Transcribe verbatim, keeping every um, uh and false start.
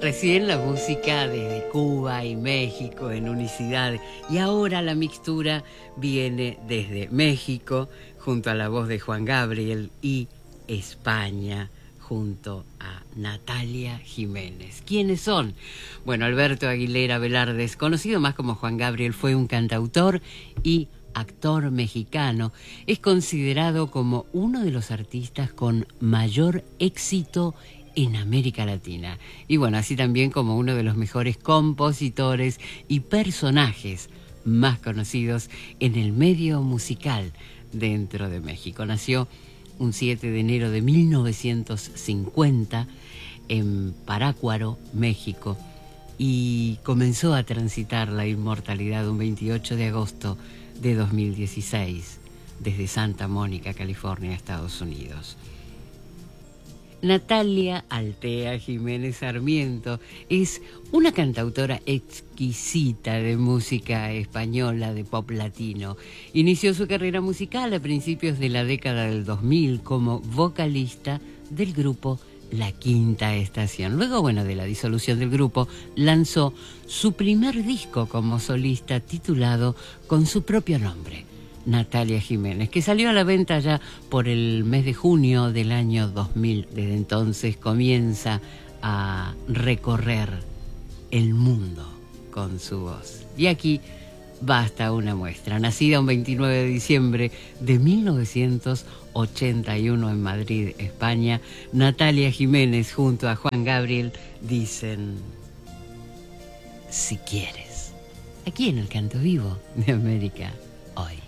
Recién la música desde Cuba y México en unicidad, y ahora la mixtura viene desde México junto a la voz de Juan Gabriel y España junto a Natalia Jiménez. ¿Quiénes son? Bueno, Alberto Aguilera Velardes, conocido más como Juan Gabriel, fue un cantautor y actor mexicano. Es considerado como uno de los artistas con mayor éxito en América Latina. Y bueno, así también como uno de los mejores compositores y personajes más conocidos en el medio musical dentro de México. Nació un siete de enero de mil novecientos cincuenta en Parácuaro, México, y comenzó a transitar la inmortalidad un veintiocho de agosto de dos mil dieciséis desde Santa Mónica, California, Estados Unidos. Natalia Altea Jiménez Sarmiento es una cantautora exquisita de música española de pop latino. Inició su carrera musical a principios de la década del dos mil como vocalista del grupo La Quinta Estación. Luego, bueno, de la disolución del grupo, lanzó su primer disco como solista titulado con su propio nombre, Natalia Jiménez, que salió a la venta ya por el mes de junio del año dos mil. Desde entonces comienza a recorrer el mundo con su voz. Y aquí basta una muestra. Nacida un veintinueve de diciembre de mil novecientos ochenta y uno en Madrid, España, Natalia Jiménez junto a Juan Gabriel dicen: si quieres, aquí en el Canto Vivo de América Hoy.